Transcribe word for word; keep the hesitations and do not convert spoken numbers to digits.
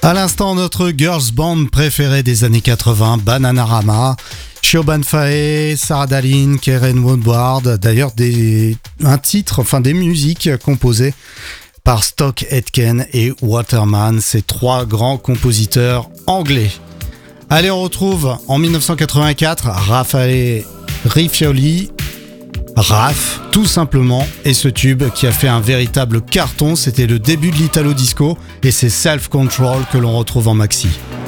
À l'instant, notre girls band préférée des années quatre-vingts, Bananarama, Siobhan Fahey, Sarah Dallin, Karen Woodward, d'ailleurs des, un titre, enfin des musiques composées par Stock Aitken et Waterman, ces trois grands compositeurs anglais. Allez, on retrouve en dix-neuf cent quatre-vingt-quatre Raffaele Riccioli, Raph, tout simplement, et ce tube qui a fait un véritable carton, c'était le début de l'Italo Disco et c'est Self Control que l'on retrouve en maxi.